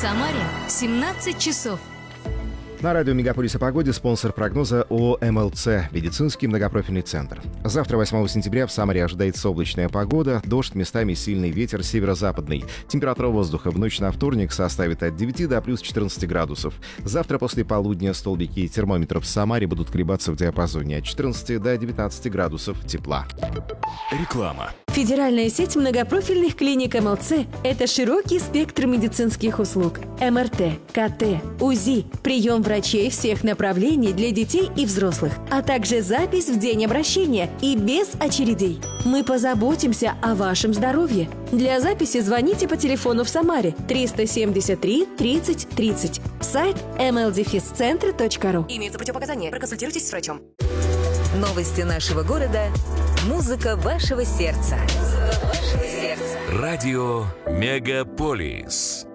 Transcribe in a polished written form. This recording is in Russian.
Самаре 17 часов. На радио «Мегаполис» о погоде спонсор прогноза ООО «МЛЦ» – медицинский многопрофильный центр. Завтра, 8 сентября, в Самаре ожидается облачная погода, дождь, местами сильный ветер северо-западный. Температура воздуха в ночь на вторник составит от 9 до плюс 14 градусов. Завтра после полудня столбики термометров в Самаре будут колебаться в диапазоне от 14 до 19 градусов тепла. Реклама. Федеральная сеть многопрофильных клиник МЛЦ – это широкий спектр медицинских услуг. МРТ, КТ, УЗИ, прием врачей всех направлений для детей и взрослых, а также запись в день обращения и без очередей. Мы позаботимся о вашем здоровье. Для записи звоните по телефону в Самаре 373 30 30. Сайт mldefiscentre.ru. Имеются противопоказания. Проконсультируйтесь с врачом. Новости нашего города. Музыка вашего сердца. Радио «Мегаполис».